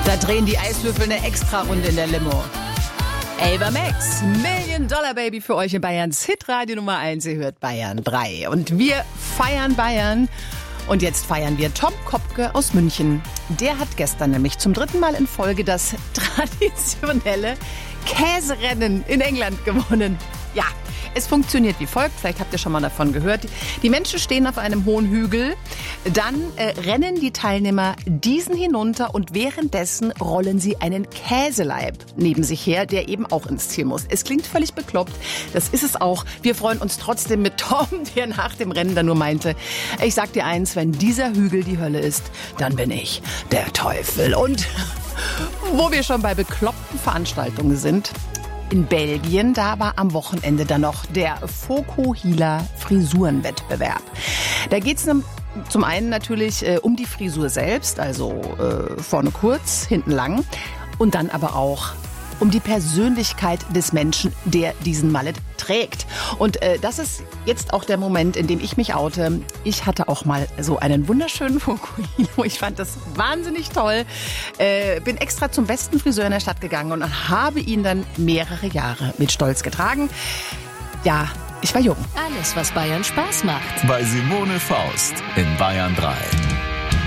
Da drehen die Eiswürfel eine Extra-Runde in der Limo. Ava Max, Million Dollar Baby für euch in Bayerns Hitradio Nummer 1. Ihr hört Bayern 3. Und wir feiern Bayern. Und jetzt feiern wir Tom Kopke aus München. Der hat gestern nämlich zum 3. Mal in Folge das traditionelle Käserennen in England gewonnen. Ja, es funktioniert wie folgt. Vielleicht habt ihr schon mal davon gehört. Die Menschen stehen auf einem hohen Hügel. Dann rennen die Teilnehmer diesen hinunter und währenddessen rollen sie einen Käseleib neben sich her, der eben auch ins Ziel muss. Es klingt völlig bekloppt. Das ist es auch. Wir freuen uns trotzdem mit Tom, der nach dem Rennen dann nur meinte, ich sag dir eins, wenn dieser Hügel die Hölle ist, dann bin ich der Teufel. Und wo wir schon bei bekloppten Veranstaltungen sind, in Belgien, da war am Wochenende dann noch der Fokuhila Frisurenwettbewerb. Da geht's zum einen natürlich um die Frisur selbst, also vorne kurz, hinten lang, und dann aber auch um die Persönlichkeit des Menschen, der diesen Mallet trägt. Und das ist jetzt auch der Moment, in dem ich mich oute. Ich hatte auch mal so einen wunderschönen Fokuhila. Ich fand das wahnsinnig toll. Bin extra zum besten Friseur in der Stadt gegangen und habe ihn dann mehrere Jahre mit Stolz getragen. Ja, ich war jung. Alles, was Bayern Spaß macht. Bei Simone Faust in Bayern 3.